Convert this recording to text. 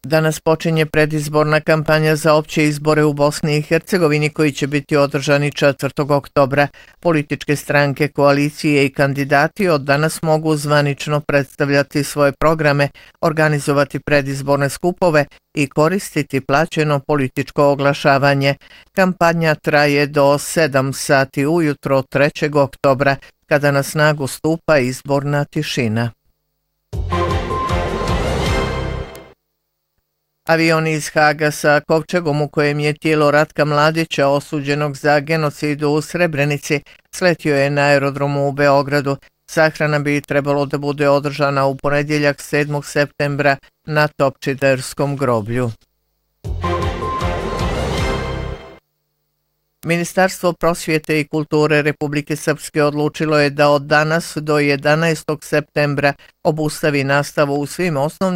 Danas počinje predizborna kampanja za opće izbore u Bosni i Hercegovini koji će biti održani 4. oktobra. Političke stranke, koalicije i kandidati od danas mogu zvanično predstavljati svoje programe, organizovati predizborne skupove i koristiti plaćeno političko oglašavanje. Kampanja traje do 7 sati ujutro 3. oktobra, kada na snagu stupa izborna tišina. Avion iz Haga sa kovčegom u kojem je tijelo Ratka Mladića osuđenog za genocid u Srebrenici sletio je na aerodromu u Beogradu. Sahrana bi trebalo da bude održana u ponedjeljak 7. septembra na Topčiderskom groblju. Ministarstvo prosvjete i kulture Republike Srpske odlučilo je da od danas do 11. septembra obustavi nastavu u svim osnovnim